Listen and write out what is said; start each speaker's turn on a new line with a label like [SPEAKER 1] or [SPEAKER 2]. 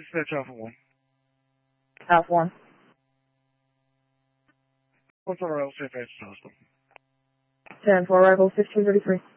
[SPEAKER 1] Dispatch Alpha 1.
[SPEAKER 2] Alpha 1.
[SPEAKER 1] What's our LCFH system?
[SPEAKER 2] 10 for arrival 1533.